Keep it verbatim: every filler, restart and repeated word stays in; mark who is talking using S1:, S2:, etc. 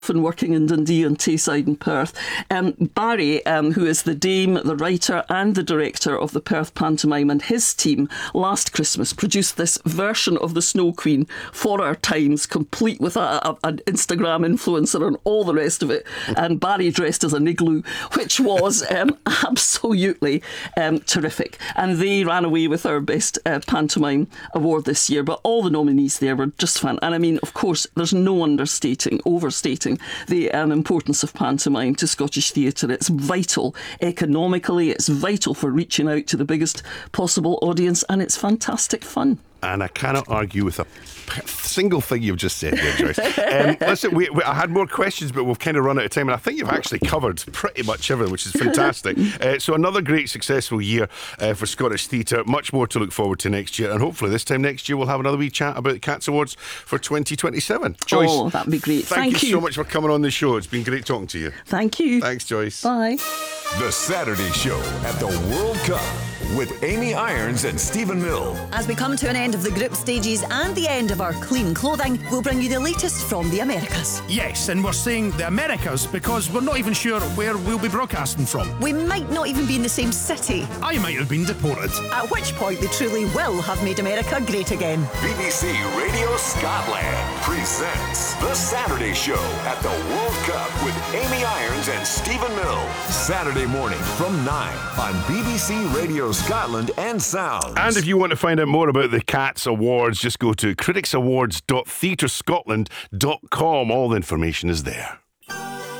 S1: and working in Dundee and Tayside in Perth. Um, Barry, um, who is the dame, the writer and the director of the Perth Pantomime, and his team last Christmas produced this version of the Snow Queen for our times, complete with a, a, an Instagram influencer and all the rest of it. And Barry dressed as an igloo, which was um, absolutely um, terrific. And they ran away with our Best uh, Pantomime Award this year. But all the nominees there were just fun. And I mean, of course, there's no understating, overstating the um, importance of pantomime to Scottish theatre. It's vital economically, it's vital for reaching out to the biggest possible audience, and it's fantastic fun.
S2: And I cannot argue with a single thing you've just said there, Joyce. um, listen, we, we, I had more questions, but we've kind of run out of time, and I think you've actually covered pretty much everything, which is fantastic. uh, so another great, successful year uh, for Scottish theatre. Much more to look forward to next year, and hopefully this time next year we'll have another wee chat about the Cats Awards for twenty twenty-seven. Joyce,
S1: oh, that'd be great.
S2: Thank,
S1: thank
S2: you
S1: you
S2: so much for coming on the show. It's been great talking to you.
S1: Thank you.
S2: Thanks, Joyce.
S1: Bye.
S3: The Saturday Show at the World Cup with Amy Irons and Stephen Mill.
S4: As we come to an end of the group stages and the end of our clean clothing, we'll bring you the latest from the Americas.
S5: Yes, and we're saying the Americas because we're not even sure where we'll be broadcasting from.
S4: We might not even be in the same city.
S5: I might have been deported.
S4: At which point they truly will have made America great again.
S3: B B C Radio Scotland presents The Saturday Show at the World Cup with Amy Irons and Stephen Mill. Saturday morning from nine on B B C Radio Scotland and Sounds.
S2: And if you want to find out more about the Cats Awards, just go to critics awards dot theatre scotland dot com. All the information is there.